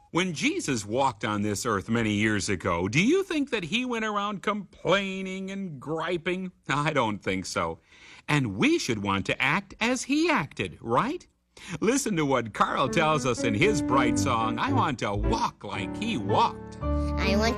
When Jesus walked on this earth many years ago, do you think that he went around complaining and griping? I don't think so. And we should want to act as he acted, right? Listen to what Carl tells us in his bright song, I Want to Walk Like He Walked. I want